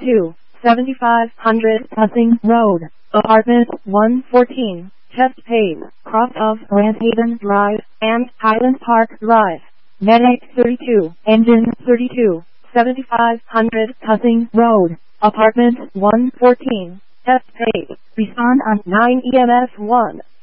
32, 7500 Cussing Road, Apartment 114, Chesapeake, cross of Granthaven Drive and Highland Park Drive. Medic 32, Engine 32, 7500 Cussing Road, Apartment 114, Chesapeake. Respond on 9 EMS 1.